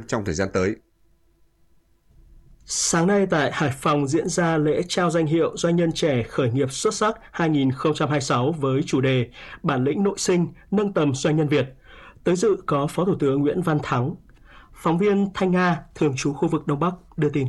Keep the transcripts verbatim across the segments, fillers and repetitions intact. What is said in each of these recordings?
trong thời gian tới. Sáng nay tại Hải Phòng diễn ra lễ trao danh hiệu Doanh nhân trẻ khởi nghiệp xuất sắc hai nghìn không trăm hai mươi sáu với chủ đề Bản lĩnh nội sinh, nâng tầm doanh nhân Việt. Tới dự có Phó Thủ tướng Nguyễn Văn Thắng. Phóng viên Thanh Nga, thường trú khu vực Đông Bắc đưa tin.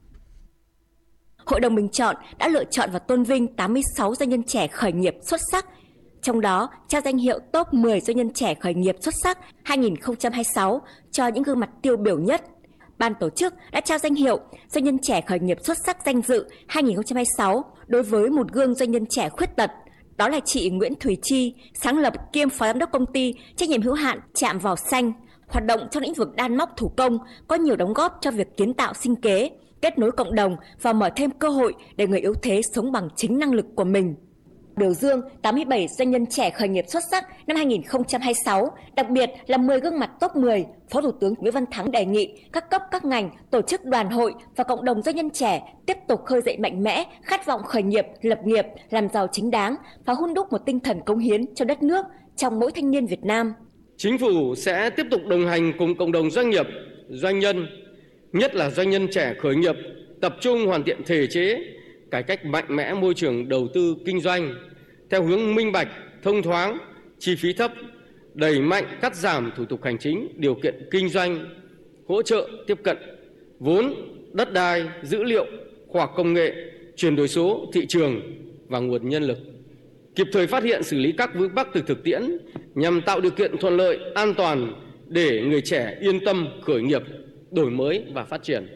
Hội đồng bình chọn đã lựa chọn và tôn vinh tám mươi sáu doanh nhân trẻ khởi nghiệp xuất sắc. Trong đó, trao danh hiệu top mười doanh nhân trẻ khởi nghiệp xuất sắc hai nghìn không trăm hai mươi sáu cho những gương mặt tiêu biểu nhất. Ban tổ chức đã trao danh hiệu Doanh nhân trẻ khởi nghiệp xuất sắc danh dự hai nghìn không trăm hai mươi sáu đối với một gương doanh nhân trẻ khuyết tật. Đó là chị Nguyễn Thùy Chi, sáng lập kiêm phó giám đốc công ty trách nhiệm hữu hạn Chạm Vào Xanh, hoạt động trong lĩnh vực đan móc thủ công, có nhiều đóng góp cho việc kiến tạo sinh kế, kết nối cộng đồng và mở thêm cơ hội để người yếu thế sống bằng chính năng lực của mình. Biểu dương tám mươi bảy doanh nhân trẻ khởi nghiệp xuất sắc năm hai nghìn không trăm hai mươi sáu, đặc biệt là mười gương mặt top mười, Phó Thủ tướng Nguyễn Văn Thắng đề nghị các cấp các ngành, tổ chức đoàn hội và cộng đồng doanh nhân trẻ tiếp tục khơi dậy mạnh mẽ khát vọng khởi nghiệp, lập nghiệp, làm giàu chính đáng và hun đúc một tinh thần cống hiến cho đất nước trong mỗi thanh niên Việt Nam. Chính phủ sẽ tiếp tục đồng hành cùng cộng đồng doanh nghiệp, doanh nhân, nhất là doanh nhân trẻ khởi nghiệp, tập trung hoàn thiện thể chế, cải cách mạnh mẽ môi trường đầu tư kinh doanh theo hướng minh bạch, thông thoáng, chi phí thấp, đẩy mạnh cắt giảm thủ tục hành chính, điều kiện kinh doanh, hỗ trợ tiếp cận vốn, đất đai, dữ liệu, khoa học công nghệ, chuyển đổi số, thị trường và nguồn nhân lực. Kịp thời phát hiện xử lý các vướng mắc từ thực tiễn nhằm tạo điều kiện thuận lợi, an toàn để người trẻ yên tâm khởi nghiệp, đổi mới và phát triển.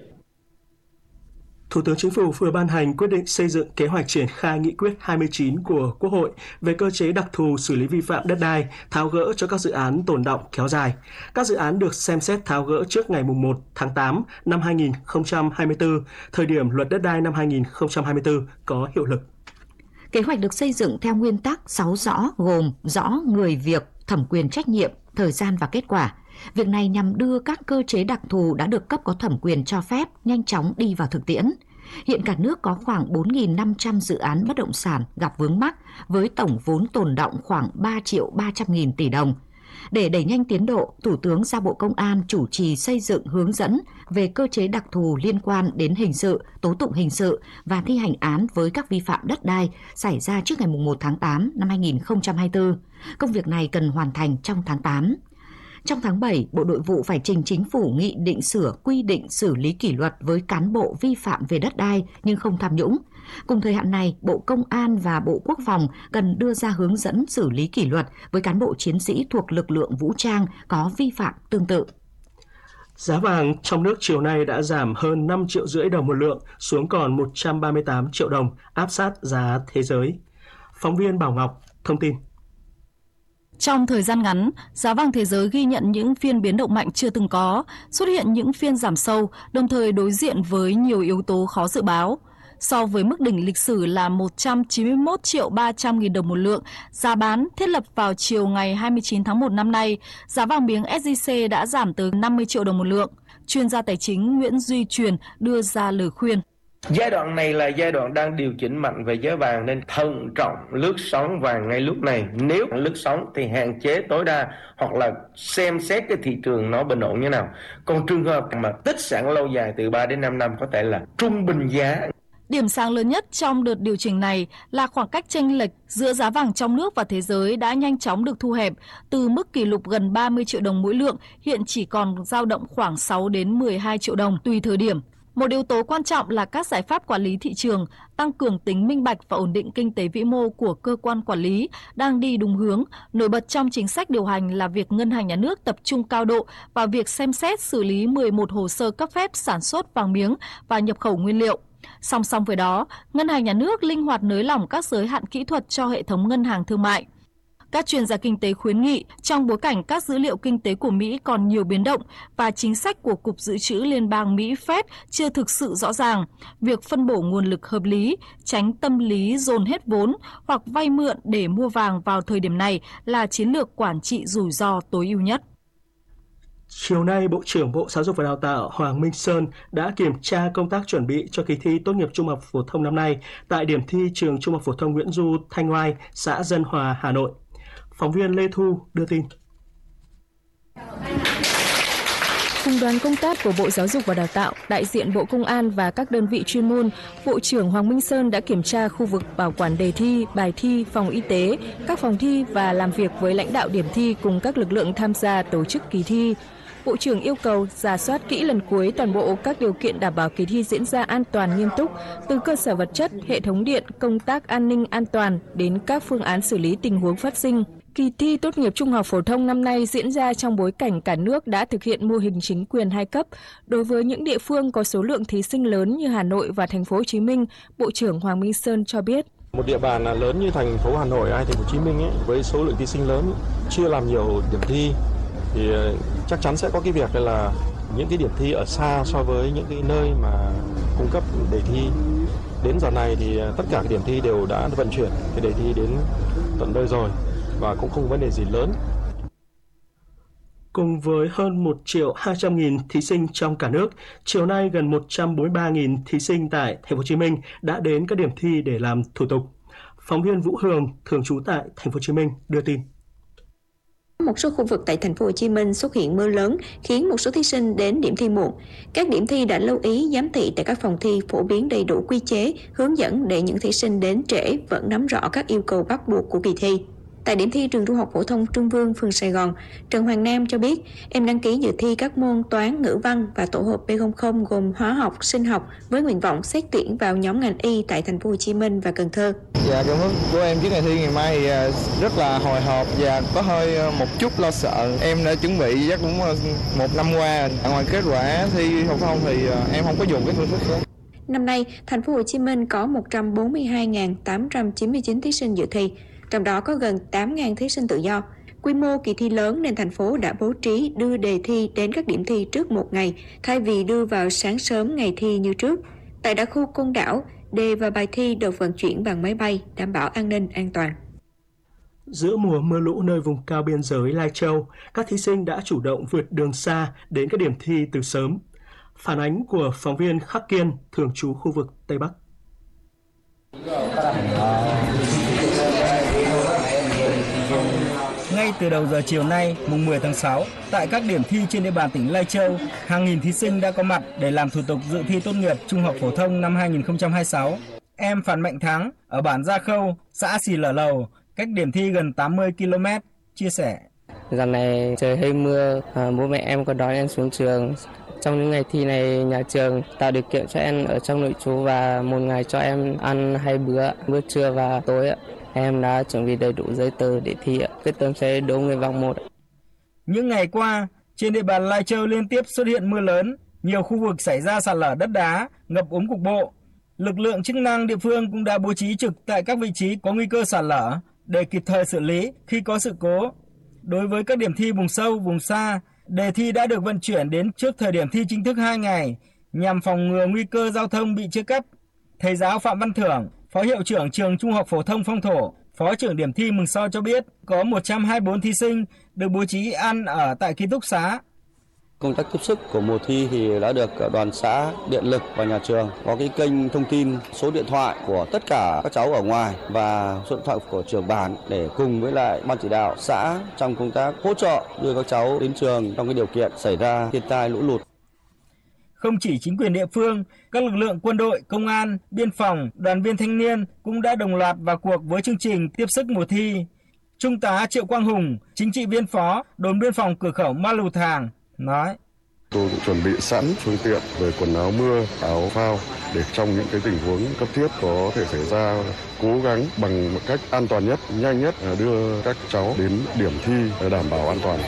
Thủ tướng Chính phủ vừa ban hành quyết định xây dựng kế hoạch triển khai nghị quyết hai mươi chín của Quốc hội về cơ chế đặc thù xử lý vi phạm đất đai, tháo gỡ cho các dự án tồn đọng kéo dài. Các dự án được xem xét tháo gỡ trước ngày mùng một tháng tám năm hai nghìn không trăm hai mươi tư, thời điểm luật đất đai năm hai nghìn không trăm hai mươi tư có hiệu lực. Kế hoạch được xây dựng theo nguyên tắc sáu rõ gồm rõ người, việc, thẩm quyền, trách nhiệm, thời gian và kết quả. Việc này nhằm đưa các cơ chế đặc thù đã được cấp có thẩm quyền cho phép nhanh chóng đi vào thực tiễn. Hiện cả nước có khoảng bốn nghìn năm trăm dự án bất động sản gặp vướng mắc với tổng vốn tồn đọng khoảng ba triệu ba trăm nghìn tỷ đồng. Để đẩy nhanh tiến độ, Thủ tướng giao Bộ Công an chủ trì xây dựng hướng dẫn về cơ chế đặc thù liên quan đến hình sự, tố tụng hình sự và thi hành án với các vi phạm đất đai xảy ra trước ngày mùng một tháng tám năm hai nghìn không trăm hai mươi tư. Công việc này cần hoàn thành trong tháng tám. Trong tháng bảy, Bộ Nội vụ phải trình Chính phủ nghị định sửa quy định xử lý kỷ luật với cán bộ vi phạm về đất đai nhưng không tham nhũng. Cùng thời hạn này, Bộ Công an và Bộ Quốc phòng cần đưa ra hướng dẫn xử lý kỷ luật với cán bộ chiến sĩ thuộc lực lượng vũ trang có vi phạm tương tự. Giá vàng trong nước chiều nay đã giảm hơn năm triệu rưỡi đồng một lượng xuống còn một trăm ba mươi tám triệu đồng, áp sát giá thế giới. Phóng viên Bảo Ngọc thông tin. Trong thời gian ngắn, giá vàng thế giới ghi nhận những phiên biến động mạnh chưa từng có, xuất hiện những phiên giảm sâu, đồng thời đối diện với nhiều yếu tố khó dự báo. So với mức đỉnh lịch sử là một trăm chín mươi mốt triệu ba trăm nghìn đồng một lượng, giá bán thiết lập vào chiều ngày hai mươi chín tháng một năm nay, giá vàng miếng ét gi xê đã giảm tới năm mươi triệu đồng một lượng. Chuyên gia tài chính Nguyễn Duy Truyền đưa ra lời khuyên. Giai đoạn này là giai đoạn đang điều chỉnh mạnh về giá vàng nên thận trọng lướt sóng vàng ngay lúc này. Nếu lướt sóng thì hạn chế tối đa hoặc là xem xét cái thị trường nó bình ổn như nào. Còn trường hợp mà tích sản lâu dài từ ba đến năm năm có thể là trung bình giá. Điểm sáng lớn nhất trong đợt điều chỉnh này là khoảng cách chênh lệch giữa giá vàng trong nước và thế giới đã nhanh chóng được thu hẹp, từ mức kỷ lục gần ba mươi triệu đồng mỗi lượng hiện chỉ còn dao động khoảng sáu đến mười hai triệu đồng tùy thời điểm. Một yếu tố quan trọng là các giải pháp quản lý thị trường, tăng cường tính minh bạch và ổn định kinh tế vĩ mô của cơ quan quản lý đang đi đúng hướng. Nổi bật trong chính sách điều hành là việc Ngân hàng Nhà nước tập trung cao độ vào việc xem xét xử lý mười một hồ sơ cấp phép sản xuất vàng miếng và nhập khẩu nguyên liệu. Song song với đó, Ngân hàng Nhà nước linh hoạt nới lỏng các giới hạn kỹ thuật cho hệ thống ngân hàng thương mại. Các chuyên gia kinh tế khuyến nghị trong bối cảnh các dữ liệu kinh tế của Mỹ còn nhiều biến động và chính sách của Cục Dự trữ Liên bang Mỹ Fed chưa thực sự rõ ràng, việc phân bổ nguồn lực hợp lý, tránh tâm lý dồn hết vốn hoặc vay mượn để mua vàng vào thời điểm này là chiến lược quản trị rủi ro tối ưu nhất. Chiều nay, Bộ trưởng Bộ Giáo dục và Đào tạo Hoàng Minh Sơn đã kiểm tra công tác chuẩn bị cho kỳ thi tốt nghiệp trung học phổ thông năm nay tại điểm thi trường Trung học phổ thông Nguyễn Du, Thanh Oai, xã Dân Hòa, Hà Nội. Phóng viên Lê Thu đưa tin. Cùng đoàn công tác của Bộ Giáo dục và Đào tạo, đại diện Bộ Công an và các đơn vị chuyên môn, Bộ trưởng Hoàng Minh Sơn đã kiểm tra khu vực bảo quản đề thi, bài thi, phòng y tế, các phòng thi và làm việc với lãnh đạo điểm thi cùng các lực lượng tham gia tổ chức kỳ thi. Bộ trưởng yêu cầu rà soát kỹ lần cuối toàn bộ các điều kiện đảm bảo kỳ thi diễn ra an toàn nghiêm túc, từ cơ sở vật chất, hệ thống điện, công tác an ninh an toàn đến các phương án xử lý tình huống phát sinh. Kỳ thi tốt nghiệp trung học phổ thông năm nay diễn ra trong bối cảnh cả nước đã thực hiện mô hình chính quyền hai cấp. Đối với những địa phương có số lượng thí sinh lớn như Hà Nội và Thành phố Hồ Chí Minh, Bộ trưởng Hoàng Minh Sơn cho biết. Một địa bàn lớn như thành phố Hà Nội hay Thành phố Hồ Chí Minh ấy, với số lượng thí sinh lớn chưa làm nhiều điểm thi thì chắc chắn sẽ có cái việc là những cái điểm thi ở xa so với những cái nơi mà cung cấp đề thi. Đến giờ này thì tất cả các điểm thi đều đã vận chuyển cái đề thi đến tận nơi rồi và cũng không có vấn đề gì lớn. Cùng với hơn một triệu hai trăm nghìn thí sinh trong cả nước, chiều nay gần một trăm bốn mươi ba nghìn thí sinh tại Thành phố Hồ Chí Minh đã đến các điểm thi để làm thủ tục. Phóng viên Vũ Hường, thường trú tại Thành phố Hồ Chí Minh đưa tin. Một số khu vực tại Thành phố Hồ Chí Minh xuất hiện mưa lớn khiến một số thí sinh đến điểm thi muộn. Các điểm thi đã lưu ý giám thị tại các phòng thi phổ biến đầy đủ quy chế, hướng dẫn để những thí sinh đến trễ vẫn nắm rõ các yêu cầu bắt buộc của kỳ thi. Tại điểm thi trường Trung học phổ thông Trương Vương, phường Sài Gòn, Trần Hoàng Nam cho biết em đăng ký dự thi các môn toán, ngữ văn và tổ hợp B không không gồm hóa học, sinh học với nguyện vọng xét tuyển vào nhóm ngành Y tại Thành phố Hồ Chí Minh và Cần Thơ. Dạ, cảm ơn của em trước ngày thi ngày mai thì rất là hồi hộp và có hơi một chút lo sợ. Em đã chuẩn bị chắc cũng một năm qua. Ngoài kết quả thi phổ thông thì em không có dùng cái phương thức đó. Năm nay, Thành phố Hồ Chí Minh có một trăm bốn mươi hai nghìn tám trăm chín mươi chín thí sinh dự thi, trong đó có gần tám nghìn thí sinh tự do. Quy mô kỳ thi lớn nên thành phố đã bố trí đưa đề thi đến các điểm thi trước một ngày, thay vì đưa vào sáng sớm ngày thi như trước. Tại đặc khu Côn Đảo, đề và bài thi được vận chuyển bằng máy bay, đảm bảo an ninh an toàn. Giữa mùa mưa lũ nơi vùng cao biên giới Lai Châu, các thí sinh đã chủ động vượt đường xa đến các điểm thi từ sớm. Phản ánh của phóng viên Khắc Kiên, thường trú khu vực Tây Bắc. Ngay từ đầu giờ chiều nay, mùng mười tháng sáu, tại các điểm thi trên địa bàn tỉnh Lai Châu, hàng nghìn thí sinh đã có mặt để làm thủ tục dự thi tốt nghiệp trung học phổ thông năm hai nghìn không trăm hai mươi sáu. Em Phan Mạnh Thắng ở bản Gia Khâu, xã Xì Lở Lầu, cách điểm thi gần tám mươi ki lô mét, chia sẻ. Dạo này trời hơi mưa, à, bố mẹ em có đón em xuống trường. Trong những ngày thi này, nhà trường tạo điều kiện cho em ở trong nội trú và một ngày cho em ăn hai bữa, bữa trưa và tối. Em đã chuẩn bị đầy đủ giấy tờ để thi, quyết tâm sẽ đỗ nguyện vọng một. Những ngày qua, trên địa bàn Lai Châu liên tiếp xuất hiện mưa lớn, nhiều khu vực xảy ra sạt lở đất đá, ngập úng cục bộ. Lực lượng chức năng địa phương cũng đã bố trí trực tại các vị trí có nguy cơ sạt lở để kịp thời xử lý khi có sự cố. Đối với các điểm thi vùng sâu, vùng xa, đề thi đã được vận chuyển đến trước thời điểm thi chính thức hai ngày nhằm phòng ngừa nguy cơ giao thông bị chia cắt. Thầy giáo Phạm Văn Thưởng, Phó Hiệu trưởng Trường Trung học phổ thông Phong Thổ, Phó trưởng điểm thi Mừng So cho biết có một trăm hai mươi tư thí sinh được bố trí ăn ở tại ký túc xá. Công tác tiếp sức của mùa thi thì đã được đoàn xã, điện lực và nhà trường có cái kênh thông tin, số điện thoại của tất cả các cháu ở ngoài và số điện thoại của trưởng bản để cùng với lại ban chỉ đạo xã trong công tác hỗ trợ đưa các cháu đến trường trong cái điều kiện xảy ra thiên tai lũ lụt. Không chỉ chính quyền địa phương, các lực lượng quân đội, công an, biên phòng, đoàn viên thanh niên cũng đã đồng loạt vào cuộc với chương trình tiếp sức mùa thi. Trung tá Triệu Quang Hùng, chính trị viên phó đồn biên phòng cửa khẩu Ma Lù Thàng nói: Tôi cũng chuẩn bị sẵn phương tiện về quần áo mưa, áo phao để trong những cái tình huống cấp thiết có thể xảy ra, cố gắng bằng một cách an toàn nhất, nhanh nhất đưa các cháu đến điểm thi để đảm bảo an toàn.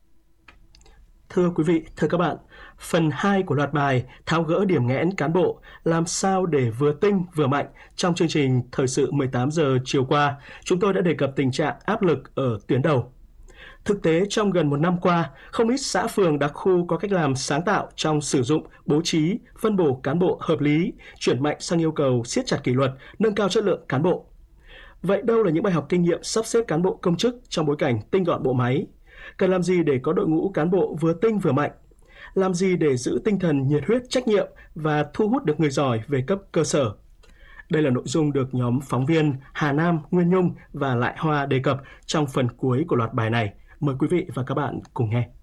Thưa quý vị, thưa các bạn, phần hai của loạt bài tháo gỡ điểm nghẽn cán bộ, làm sao để vừa tinh vừa mạnh trong chương trình Thời sự mười tám giờ chiều qua, chúng tôi đã đề cập tình trạng áp lực ở tuyến đầu. Thực tế, trong gần một năm qua, không ít xã phường đặc khu có cách làm sáng tạo trong sử dụng, bố trí, phân bổ cán bộ hợp lý, chuyển mạnh sang yêu cầu siết chặt kỷ luật, nâng cao chất lượng cán bộ. Vậy đâu là những bài học kinh nghiệm sắp xếp cán bộ công chức trong bối cảnh tinh gọn bộ máy? Cần làm gì để có đội ngũ cán bộ vừa tinh vừa mạnh? Làm gì để giữ tinh thần nhiệt huyết, trách nhiệm và thu hút được người giỏi về cấp cơ sở? Đây là nội dung được nhóm phóng viên Hà Nam, Nguyên Nhung và Lại Hoa đề cập trong phần cuối của loạt bài này. Mời quý vị và các bạn cùng nghe.